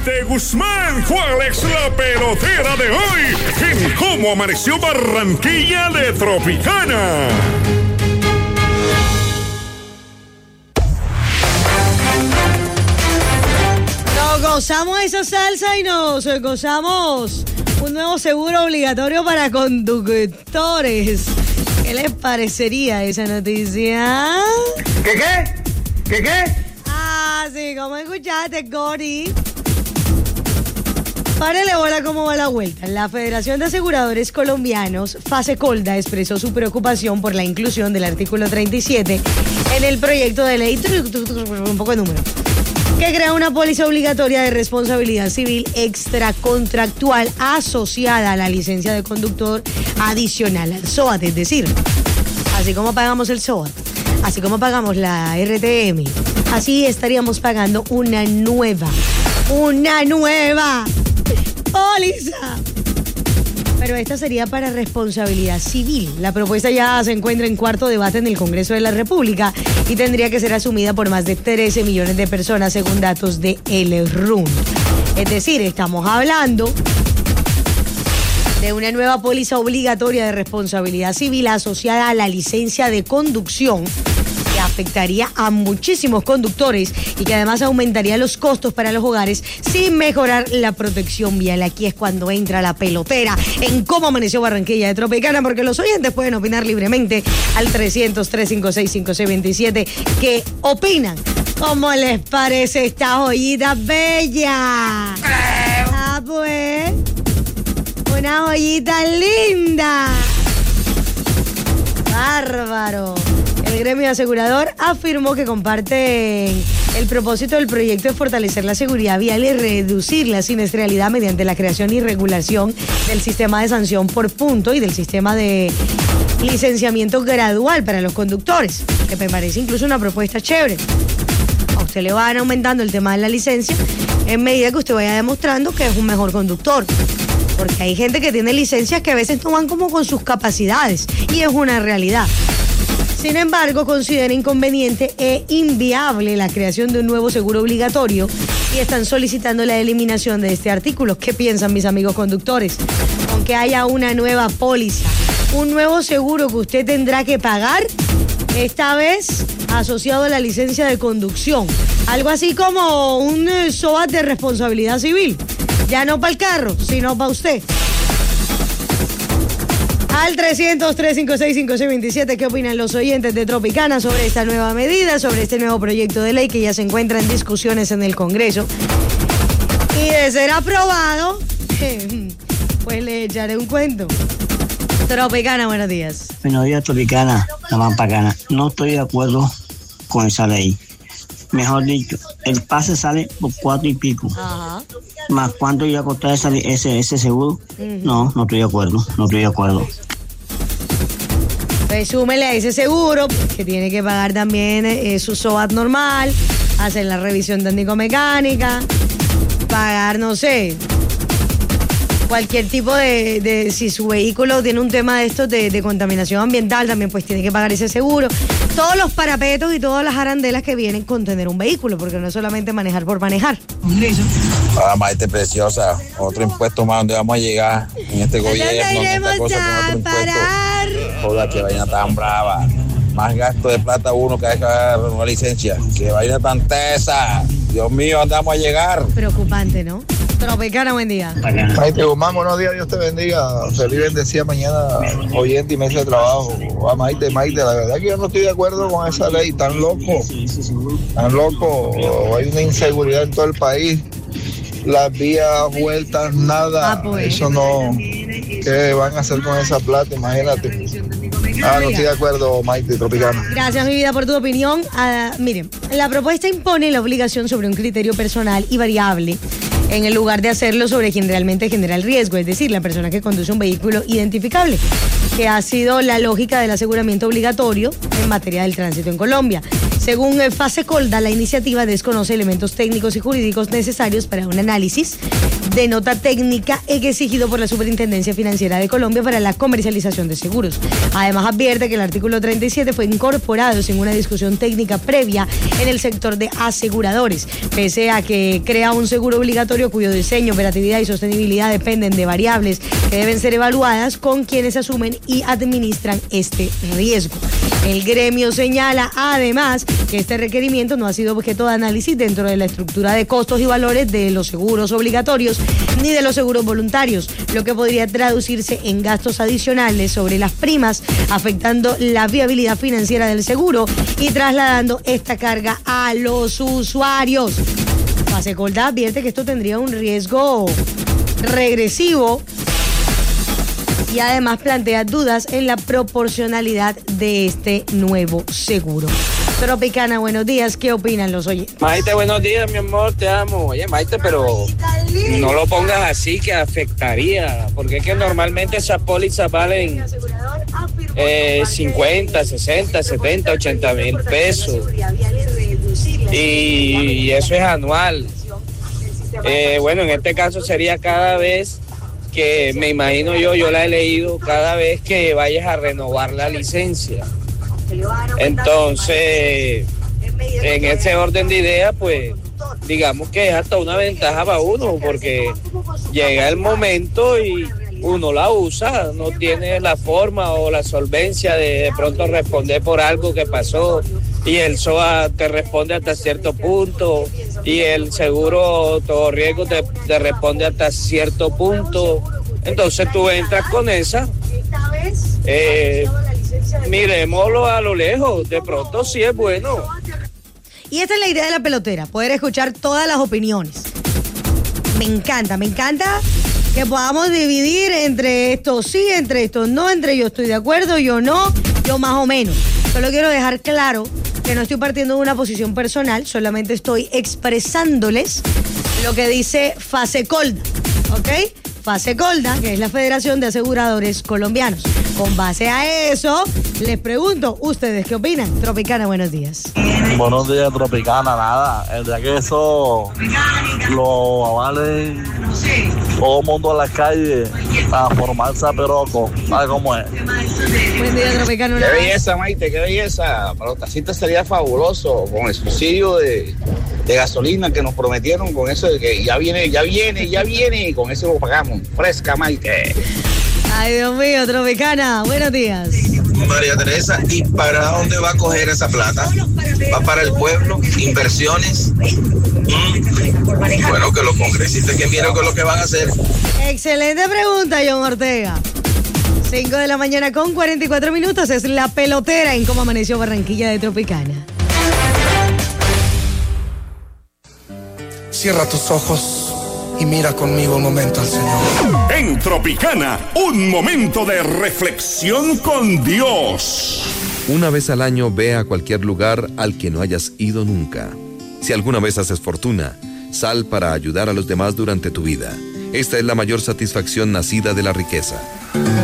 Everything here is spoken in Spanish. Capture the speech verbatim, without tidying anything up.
Maite Guzmán. ¿Cuál es la pelotera de hoy? En ¿Cómo amaneció Barranquilla de Tropicana? Nos gozamos esa salsa y nos gozamos un nuevo seguro obligatorio para conductores. ¿Qué les parecería esa noticia? ¿Qué qué? ¿Qué qué? Ah, sí, como escuchaste, Gori. Párele bola cómo va la vuelta. La Federación de Aseguradores Colombianos, FASECOLDA, expresó su preocupación por la inclusión del artículo treinta y siete en el proyecto de ley, un poco de número, que crea una póliza obligatoria de responsabilidad civil extracontractual asociada a la licencia de conductor adicional al S O A T, es decir, así como pagamos el S O A T, así como pagamos la R T M, así estaríamos pagando una nueva, una nueva póliza. Pero esta sería para responsabilidad civil. La propuesta ya se encuentra en cuarto debate en el Congreso de la República y tendría que ser asumida por más de trece millones de personas según datos de el R U N. Es decir, estamos hablando de una nueva póliza obligatoria de responsabilidad civil asociada a la licencia de conducción que afectaría a muchísimos conductores y que además aumentaría los costos para los hogares sin mejorar la protección vial. Aquí es cuando entra la pelotera en Cómo Amaneció Barranquilla de Tropicana, porque los oyentes pueden opinar libremente al trescientos, trescientos cincuenta y seis, cincuenta y seis veintisiete. ¿Qué opinan? ¿Cómo les parece esta joyita bella? Ah, pues, una joyita linda. Bárbaro. El gremio asegurador afirmó que comparten el propósito del proyecto de fortalecer la seguridad vial y reducir la siniestralidad mediante la creación y regulación del sistema de sanción por punto y del sistema de licenciamiento gradual para los conductores, que me parece incluso una propuesta chévere. A usted le van aumentando el tema de la licencia en medida que usted vaya demostrando que es un mejor conductor. Porque hay gente que tiene licencias que a veces no van como con sus capacidades y es una realidad. Sin embargo, considera inconveniente e inviable la creación de un nuevo seguro obligatorio y están solicitando la eliminación de este artículo. ¿Qué piensan mis amigos conductores? Aunque haya una nueva póliza, un nuevo seguro que usted tendrá que pagar, esta vez asociado a la licencia de conducción. Algo así como un S O A T de responsabilidad civil. Ya no para el carro, sino para usted. Al trescientos, trescientos cincuenta y seis, cincuenta y seis veintisiete, ¿qué opinan los oyentes de Tropicana sobre esta nueva medida, sobre este nuevo proyecto de ley que ya se encuentra en discusiones en el Congreso? Y de ser aprobado, pues le echaré un cuento. Tropicana, buenos días. Buenos días, Tropicana, la más bacana. No estoy de acuerdo con esa ley. Mejor dicho, el pase sale por cuatro y pico. Ajá. Más cuánto iba a costar ese, ese, ese seguro. Uh-huh. No, no estoy de acuerdo, no estoy de acuerdo. Pues súmele a ese seguro, que tiene que pagar también eh, su S O A T normal, hacer la revisión técnico-mecánica, pagar, no sé, cualquier tipo de, de, si su vehículo tiene un tema de estos de, de contaminación ambiental, también pues tiene que pagar ese seguro. Todos los parapetos y todas las arandelas que vienen con tener un vehículo, porque no es solamente manejar por manejar. Ah, Maite preciosa, otro impuesto más donde vamos a llegar en este gobierno. ¿Dónde iremos a parar? Joda, qué vaina tan brava. Más gasto de plata uno que hay que dar una licencia. Qué vaina tan tesa. Dios mío, ¿dónde vamos a llegar? Preocupante, ¿no? Tropicana, buen día. Maite Guzmán, buenos días, Dios te bendiga. Feliz bendecida mañana, oyente y mesa de trabajo. A Maite, Maite, la verdad que yo no estoy de acuerdo con esa ley, tan loco, tan loco. Hay una inseguridad en todo el país. Las vías, vueltas, nada. Ah, pues. Eso no. ¿Qué van a hacer con esa plata? Imagínate. Ah, no estoy de acuerdo, Maite, Tropicana. Gracias, mi vida, por tu opinión. Uh, miren, la propuesta impone la obligación sobre un criterio personal y variable en el lugar de hacerlo sobre quien realmente genera el riesgo, es decir, la persona que conduce un vehículo identificable, que ha sido la lógica del aseguramiento obligatorio en materia del tránsito en Colombia. Según Fasecolda, la iniciativa desconoce elementos técnicos y jurídicos necesarios para un análisis de nota técnica exigido por la Superintendencia Financiera de Colombia para la comercialización de seguros. Además, advierte que el artículo treinta y siete fue incorporado sin una discusión técnica previa en el sector de aseguradores, pese a que crea un seguro obligatorio cuyo diseño, operatividad y sostenibilidad dependen de variables que deben ser evaluadas con quienes asumen y administran este riesgo. El gremio señala además que este requerimiento no ha sido objeto de análisis dentro de la estructura de costos y valores de los seguros obligatorios ni de los seguros voluntarios, lo que podría traducirse en gastos adicionales sobre las primas, afectando la viabilidad financiera del seguro y trasladando esta carga a los usuarios. Fasecolda advierte que esto tendría un riesgo regresivo y además plantea dudas en la proporcionalidad de este nuevo seguro. Tropicana, buenos días. ¿Qué opinan los oyentes? Maite, buenos días, mi amor, te amo. Oye, Maite, pero no lo pongas así que afectaría, porque es que normalmente esas pólizas valen eh, cincuenta, sesenta, setenta, ochenta mil pesos. Y eso es anual. Eh, bueno, en este caso sería cada vez que, me imagino yo, yo la he leído, cada vez que vayas a renovar la licencia. Entonces, en ese orden de ideas, pues, digamos que es hasta una ventaja para uno, porque llega el momento y uno la usa, no tiene la forma o la solvencia de de pronto responder por algo que pasó, y el S O A te responde hasta cierto punto, y el seguro todo riesgo te, te responde hasta cierto punto. Entonces tú entras con esa, eh, miremoslo a lo lejos, de pronto sí es bueno. Y esta es la idea de la pelotera, poder escuchar todas las opiniones. Me encanta, me encanta que podamos dividir entre estos sí, entre estos no, entre yo estoy de acuerdo, yo no, yo más o menos. Solo quiero dejar claro que no estoy partiendo de una posición personal, solamente estoy expresándoles lo que dice Fasecolda, ¿ok? Fasecolda, que es la Federación de Aseguradores Colombianos. Con base a eso, les pregunto, ¿ustedes qué opinan? Tropicana, buenos días. Buenos días, Tropicana, nada. El día que eso lo avalen todo el mundo a las calles a formarse a Peroco, ¿sabes cómo es? Buen día, Tropicana. Qué belleza, Maite, qué belleza. Para los taxistas sería fabuloso con el subsidio de, de gasolina que nos prometieron, con eso de que ya viene, ya viene, ya viene, y con eso lo pagamos. Fresca, Maite. Ay, Dios mío, Tropicana, buenos días. María Teresa, ¿y para dónde va a coger esa plata? ¿Va para el pueblo? ¿Inversiones? ¿Mm? Bueno, que los congresistas que miren qué es lo que van a hacer. Excelente pregunta, John Ortega. cinco de la mañana con cuarenta y cuatro minutos, es la pelotera en Cómo Amaneció Barranquilla de Tropicana. Cierra tus ojos y mira conmigo un momento al Señor. En Tropicana, un momento de reflexión con Dios. Una vez al año ve a cualquier lugar al que no hayas ido nunca. Si alguna vez haces fortuna, sal para ayudar a los demás durante tu vida. Esta es la mayor satisfacción nacida de la riqueza.